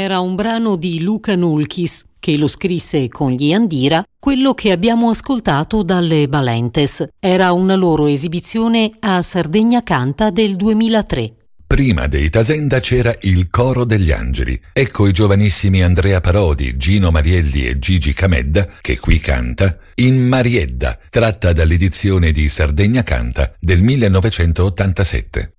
era un brano di Luca Nulkis, che lo scrisse con gli Andira, quello che abbiamo ascoltato dalle Balentes. Era una loro esibizione a Sardegna Canta del 2003. Prima dei Tasenda c'era il Coro degli Angeli. Ecco i giovanissimi Andrea Parodi, Gino Marielli e Gigi Camedda, che qui canta, in Mariedda, tratta dall'edizione di Sardegna Canta del 1987.